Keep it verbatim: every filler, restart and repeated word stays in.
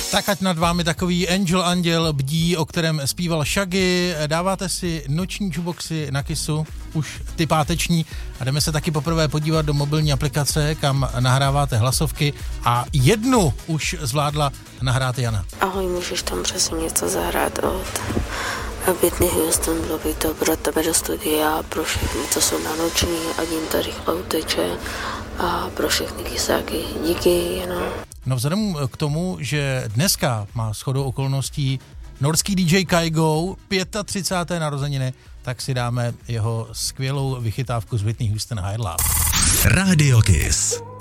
Tak ať nad vámi takový Angel Anděl bdí, o kterém zpíval Shaggy. Dáváte si noční jukeboxy na Kissu, už ty páteční, a jdeme se taky poprvé podívat do mobilní aplikace, kam nahráváte hlasovky, a jednu už zvládla nahrát Jana. Ahoj, můžeš tam přesně něco zahrát od Whitney Houston, bylo by to pro tebe do studia, pro všechny, co jsou na noční, ať jim to rychle uteče, a pro všechny kysáky. Díky, Jana. No vzhledem k tomu, že dneska má shodou okolností norský dý džej Kygo třicáté páté narozeniny, tak si dáme jeho skvělou vychytávku z Whitney Houston High Love. Radio Kiss.